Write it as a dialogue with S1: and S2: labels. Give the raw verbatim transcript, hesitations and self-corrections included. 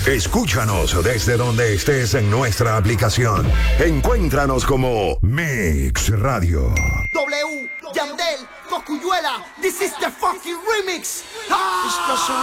S1: Escúchanos desde donde estés en nuestra aplicación. Encuéntranos como Mix Radio.
S2: W, Yandel, Coscuyuela, this is the fucking remix. Ah!